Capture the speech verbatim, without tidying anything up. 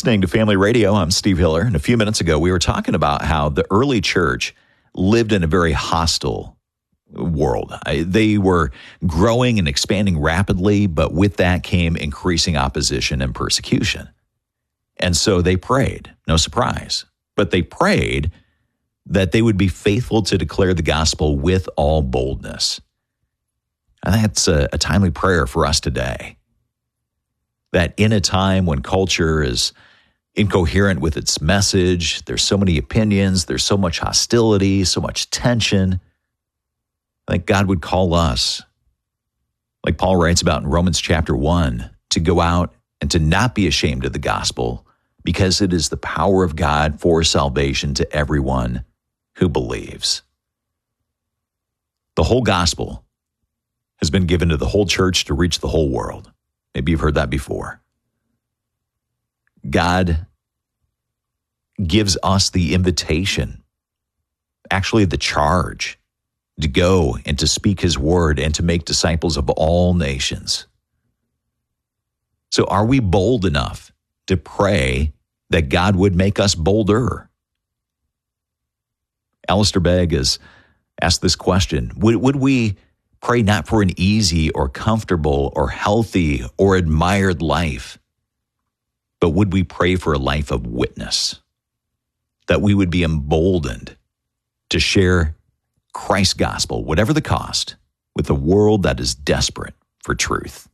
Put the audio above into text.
listening to Family Radio. I'm Steve Hiller, and a few minutes ago we were talking about how the early church lived in a very hostile world. They were growing and expanding rapidly, but with that came increasing opposition and persecution. And so they prayed, no surprise, but they prayed that they would be faithful to declare the gospel with all boldness. And that's a, a timely prayer for us today. That in a time when culture is incoherent with its message, there's so many opinions, there's so much hostility, so much tension, I think God would call us, like Paul writes about in Romans chapter one, to go out and to not be ashamed of the gospel, because it is the power of God for salvation to everyone who believes. The whole gospel has been given to the whole church to reach the whole world. Maybe you've heard that before. God gives us the invitation, actually the charge, to go and to speak his word and to make disciples of all nations. So are we bold enough to pray that God would make us bolder? Alistair Begg has asked this question. Would, would we pray not for an easy or comfortable or healthy or admired life, but would we pray for a life of witness, that we would be emboldened to share Christ's gospel, whatever the cost, with a world that is desperate for truth?